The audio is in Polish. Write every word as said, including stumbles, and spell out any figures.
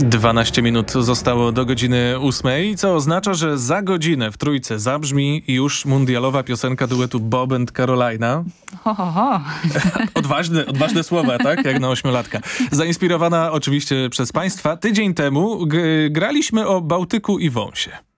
dwanaście minut zostało do godziny ósmej, co oznacza, że za godzinę w Trójce zabrzmi już mundialowa piosenka duetu Bob and Carolina. Ho, ho, ho. Odważne, odważne słowa, tak? Jak na ośmiolatka. Zainspirowana oczywiście przez państwa. Tydzień temu g- graliśmy o Bałtyku i wąsie.